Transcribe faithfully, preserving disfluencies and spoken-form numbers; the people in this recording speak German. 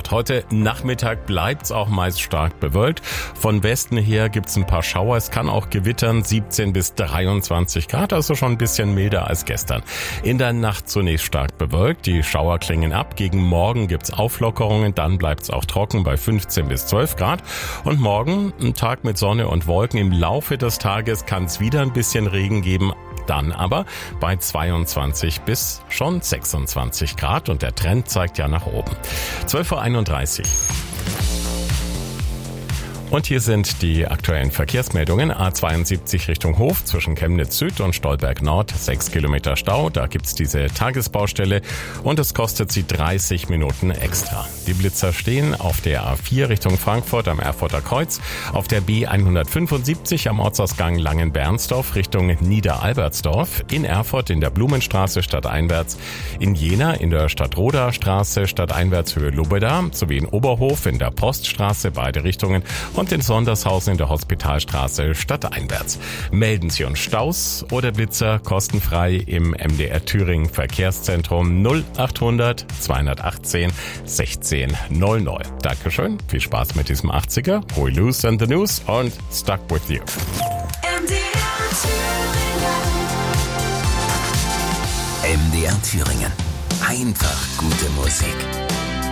Grad. Heute Nachmittag bleibt's auch meist stark bewölkt. Von Westen her gibt's ein paar Schauer. Es kann auch gewittern, siebzehn bis dreiundzwanzig Grad, also schon ein bisschen milder als gestern. In der Nacht zunächst stark bewölkt. Die Schauer klingen ab. Gegen morgen gibt's Auflockerungen. Dann bleibt's auch trocken bei fünfzehn bis zwölf Grad. Und morgen ein Tag mit Sonne und Wolken. Im Laufe des Tages kann's wieder ein bisschen Regen geben. Dann aber bei zweiundzwanzig bis schon sechsundzwanzig Grad und der Trend zeigt ja nach oben. zwölf Uhr einunddreißig. Und hier sind die aktuellen Verkehrsmeldungen. A zweiundsiebzig Richtung Hof zwischen Chemnitz Süd und Stolberg Nord. sechs Kilometer Stau. Da gibt's diese Tagesbaustelle und es kostet sie dreißig Minuten extra. Die Blitzer stehen auf der A vier Richtung Frankfurt am Erfurter Kreuz, auf der B hundertfünfundsiebzig am Ortsausgang Langenbernsdorf Richtung Niederalbertsdorf, in Erfurt in der Blumenstraße stadteinwärts, in Jena in der Stadtroder Straße stadteinwärts Höhe Lubeda sowie in Oberhof in der Poststraße beide Richtungen und in Sondershausen in der Hospitalstraße stadteinwärts. Melden Sie uns Staus oder Blitzer kostenfrei im M D R Thüringen Verkehrszentrum null achthundert zweihundertachtzehn sechzehn null null. Dankeschön, viel Spaß mit diesem achtziger, Hui Loose and the News und Stuck with You. M D R Thüringen. M D R Thüringen. Einfach gute Musik.